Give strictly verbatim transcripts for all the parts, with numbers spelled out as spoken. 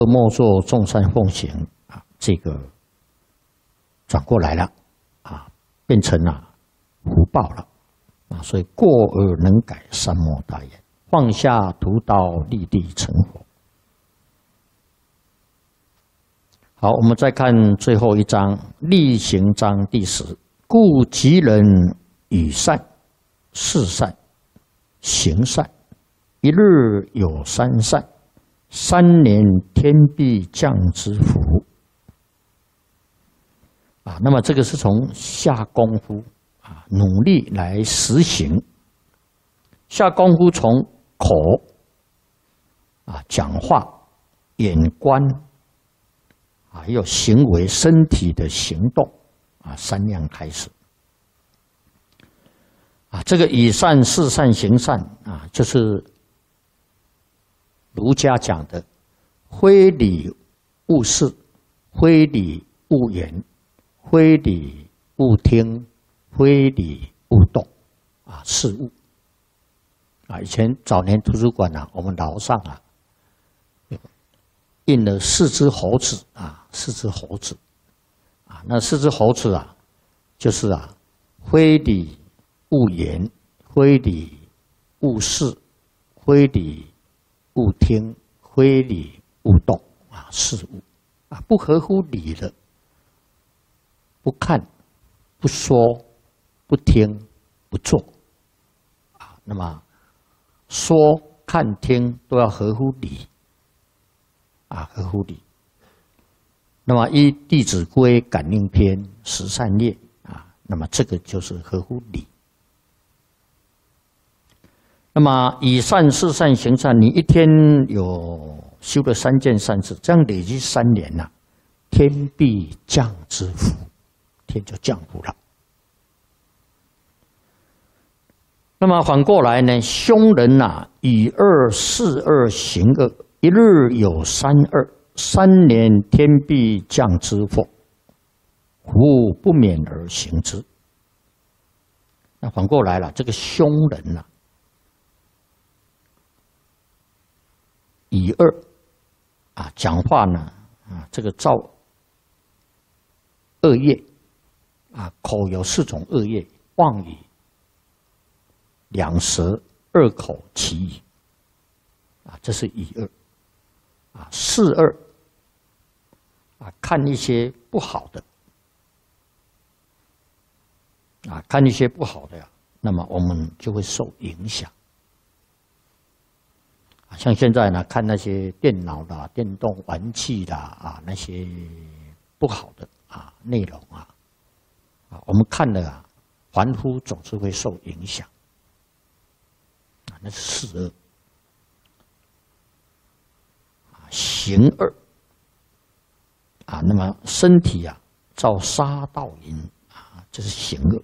莫作众善奉行啊，这个转过来了啊，变成了福报了啊，所以过而能改，善莫大焉。放下屠刀，立地成佛。好，我们再看最后一章，例行章第十。故吉人与善、事善、行善，一日有三善，三年天必降之福。啊，那么这个是从下功夫啊，努力来实行。下功夫从口啊，讲话、眼观。还有行为、身体的行动啊，三样开始啊。这个以善、事善、行善啊，就是儒家讲的非礼勿视、非礼勿言、非礼勿听、非礼勿动啊，事物啊。以前早年图书馆啊，我们楼上啊印了四只猴子啊，四只猴子啊，那四只猴子啊，就是啊，非礼勿言，非礼勿视，非礼勿听，非礼勿动啊，事物啊，不合乎理的，不看、不说、不听、不做啊，那么说、看、听都要合乎理。啊，合乎理。那么依《弟子规》感应篇十善业啊，那么这个就是合乎理。那么以善、事善、行善，你一天有修了三件善事，这样累积三年呐、啊，天必降之福，天就降福了。那么反过来呢，凶人呐、啊，以恶事恶，行恶。一日有三恶，三年天必降之福，夫不免而行之。那反过来了，这个凶人呐、啊，以恶啊，讲话呢啊，这个造恶业啊，口有四种恶业：妄语、两舌、恶口、绮语啊，这是以恶。啊，事恶啊，看一些不好的啊，看一些不好的呀，那么我们就会受影响。啊，像现在呢，看那些电脑啦、电动玩具啦啊，那些不好的啊内容啊，啊，我们看了啊，凡夫总是会受影响。啊，那是事恶。行恶啊，那么身体啊造杀盗淫啊，这是行恶。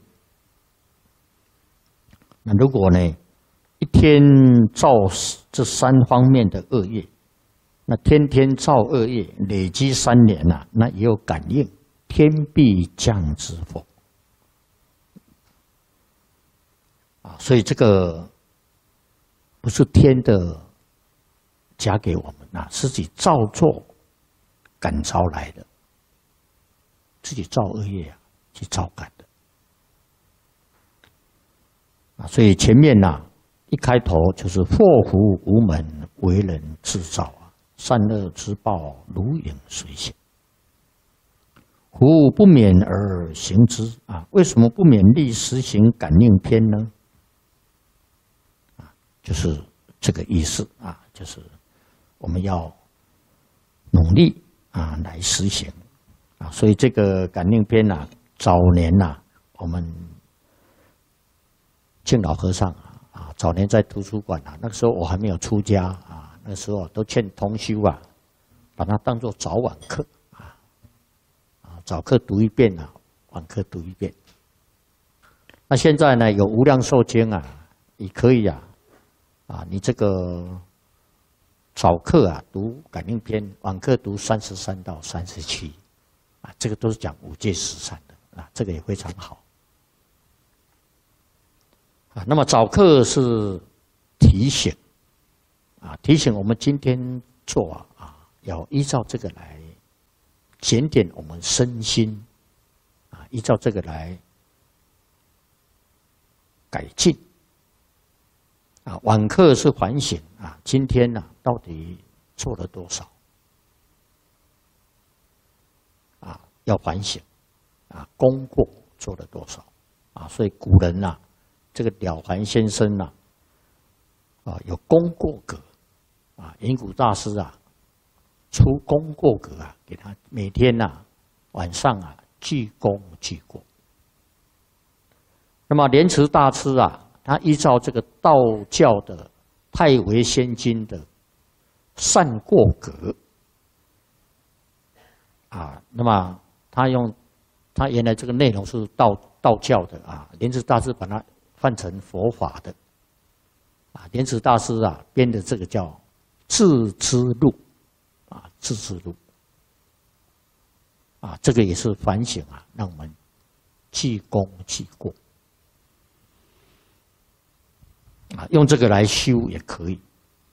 那如果呢，一天造这三方面的恶业，那天天造恶业，累积三年呐、啊，那也有感应，天必降之福啊。所以这个不是天的加给我们啊，是自己造作感召来的，自己造恶业啊，去招感的啊。所以前面呐、啊，一开头就是祸福无门，为人自造啊，善恶之报，如影随形。夫不免而行之啊，为什么不勉励实行感应篇呢？啊，就是这个意思啊，就是我们要努力啊来实行啊，所以这个感应篇呐，早年呐、啊，我们敬老和尚啊，啊，早年在图书馆啊，那个时候我还没有出家啊，那个时候都劝同修啊，把它当作早晚课啊，啊，早课读一遍啊，晚课读一遍。那现在呢，有无量寿经啊，也可以啊，啊，你这个早课啊读感应篇，晚课读三十三到三十七，啊，这个都是讲五戒十善的啊，这个也非常好。啊，那么早课是提醒，啊，提醒我们今天做啊，啊要依照这个来检点我们身心，啊，依照这个来改进。啊，晚课是反省啊，今天呢、啊、到底做了多少？啊，要反省啊，功过做了多少？啊，所以古人呐、啊，这个了凡先生呐、啊，啊有功过格，啊，云谷大师啊出功过格啊，给他每天呐、啊、晚上啊记功记过。那么莲池大师啊。他依照这个道教的太微仙经的善过格啊，那么他用他原来这个内容是道道教的啊，莲池大师把它换成佛法的啊，莲池大师啊编的这个叫自知录啊，自知录啊，这个也是反省啊，让我们记功记过。啊，用这个来修也可以。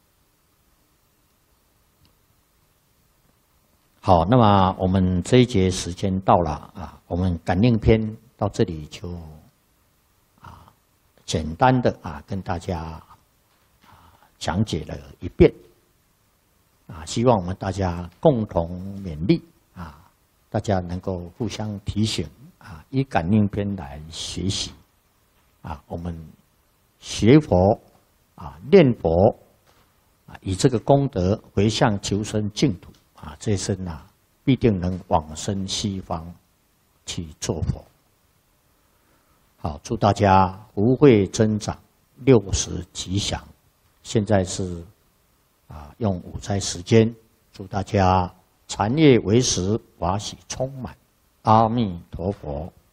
好，那么我们这一节时间到了啊，我们感应篇到这里就啊简单的啊跟大家啊讲解了一遍啊，希望我们大家共同勉励啊，大家能够互相提醒啊，以感应篇来学习啊，我们。学佛啊，念佛啊，以这个功德回向求生净土啊，这一生啊，必定能往生西方去做佛。好，祝大家福慧增长，六十吉祥。现在是啊，用午斋时间，祝大家禅业为实，法喜充满。阿弥陀佛。